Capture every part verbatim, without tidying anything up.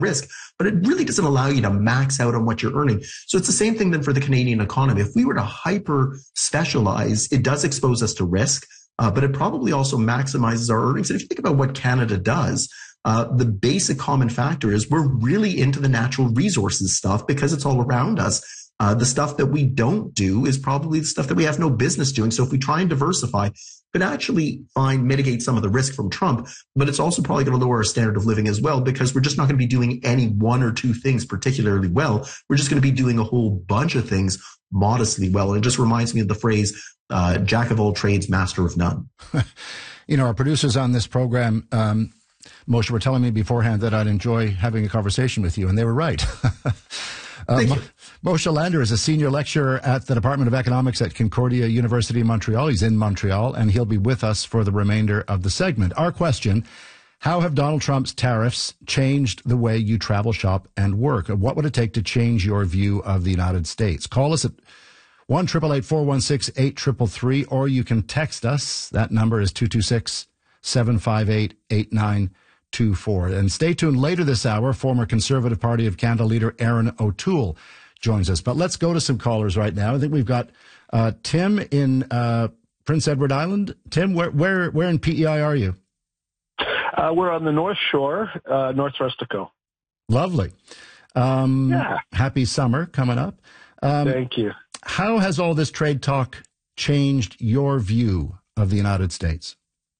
risk, but it really doesn't allow you to max out on what you're earning. So it's the same thing then for the Canadian economy. If we were to hyper specialize, it does expose us to risk, uh, but it probably also maximizes our earnings. And if you think about what Canada does, Uh, the basic common factor is we're really into the natural resources stuff because it's all around us. Uh, the stuff that we don't do is probably the stuff that we have no business doing. So if we try and diversify, could actually find mitigate some of the risk from Trump, but it's also probably going to lower our standard of living as well because we're just not going to be doing any one or two things particularly well. We're just going to be doing a whole bunch of things modestly well. And it just reminds me of the phrase, uh, jack of all trades, master of none. You know, our producers on this program, um, Moshe, were telling me beforehand that I'd enjoy having a conversation with you, and they were right. uh, Mo- Moshe Lander is a senior lecturer at the Department of Economics at Concordia University in Montreal. He's in Montreal, and he'll be with us for the remainder of the segment. Our question, how have Donald Trump's tariffs changed the way you travel, shop, and work? What would it take to change your view of the United States? Call us at one eight eight eight, four one six, eight three three three, or you can text us. That number is two two six, seven five eight, eight nine two four. And stay tuned later this hour. Former Conservative Party of Canada leader Erin O'Toole joins us. But let's go to some callers right now. I think we've got uh, Tim in uh, Prince Edward Island. Tim, where where where in P E I are you? Uh, we're on the North Shore, uh, North Rustico. Lovely. Um, yeah. Happy summer coming up. Um, Thank you. How has all this trade talk changed your view of the United States?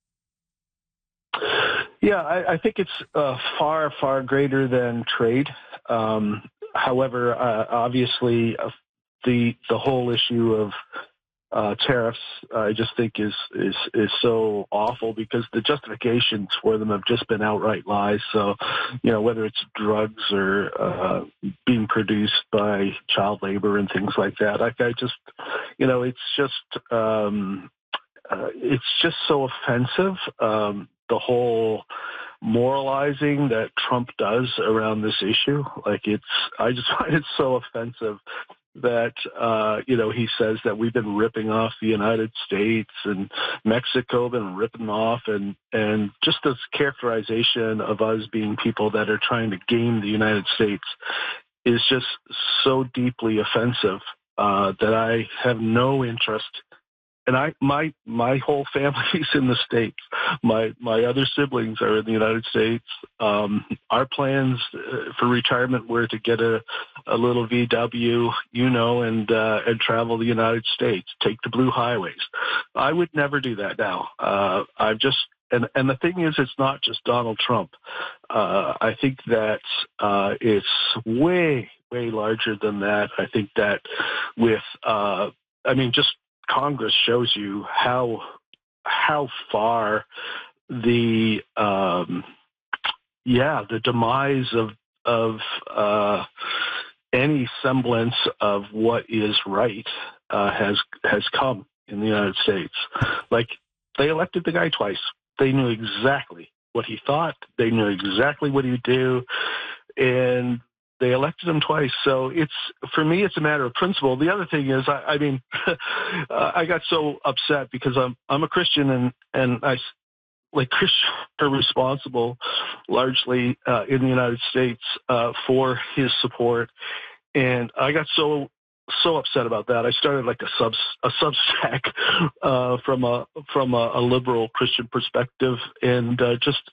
Yeah, I, I think it's uh, far, far greater than trade. Um, however, uh, obviously, uh, the the whole issue of uh, tariffs, I just think is is is so awful because the justifications for them have just been outright lies. So, you know, whether it's drugs or uh, being produced by child labor and things like that, I, I just, you know, it's just um, uh, it's just so offensive. Um, the whole moralizing that Trump does around this issue, like it's, I just find it so offensive that, uh, you know, he says that we've been ripping off the United States and Mexico been ripping off and, and just this characterization of us being people that are trying to game the United States is just so deeply offensive, uh, that I have no interest. And I, my, my whole family's in the States. My, my other siblings are in the United States. Um, our plans uh, for retirement were to get a, a little V W, you know, and, uh, and travel the United States, take the blue highways. I would never do that now. Uh, I've just, and, and the thing is, it's not just Donald Trump. Uh, I think that, uh, it's way, way larger than that. I think that with, uh, I mean, just, Congress shows you how how far the um, yeah the demise of of uh, any semblance of what is right uh, has has come in the United States. Like they elected the guy twice. They knew exactly what he thought. They knew exactly what he'd do, and they elected him twice. So it's, for me, it's a matter of principle. The other thing is, I, I mean, uh, I got so upset because I'm, I'm a Christian and, and I, like Christians are responsible largely uh, in the United States uh, for his support. And I got so, so upset about that. I started like a sub, a Substack uh, from a, from a, a liberal Christian perspective and uh, just,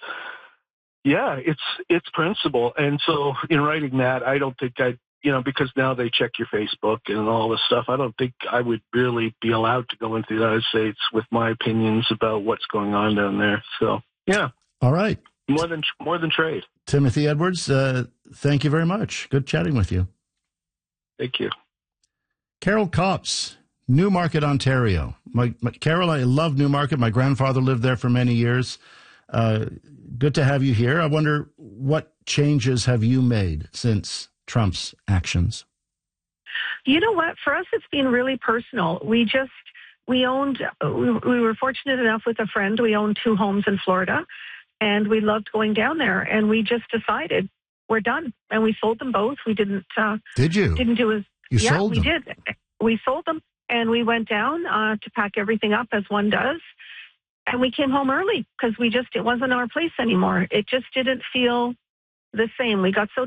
yeah, it's it's principle. And so in writing that, I don't think I, you know, because now they check your Facebook and all this stuff, I don't think I would really be allowed to go into the United States with my opinions about what's going on down there. So, yeah. All right. More than more than trade. Timothy Edwards, uh, thank you very much. Good chatting with you. Thank you. Carol Copps, Newmarket, Ontario. My, my, Carol, I love Newmarket. My grandfather lived there for many years. Uh, good to have you here. I wonder what changes have you made since Trump's actions? You know what? For us, it's been really personal. We just, we owned, we, we were fortunate enough with a friend. We owned two homes in Florida and we loved going down there. And we just decided we're done. And we sold them both. We didn't, uh, did you? Didn't do as, you yeah, sold we them. did. We sold them and we went down uh, to pack everything up as one does. And we came home early because we just, it wasn't our place anymore. It just didn't feel the same. We got so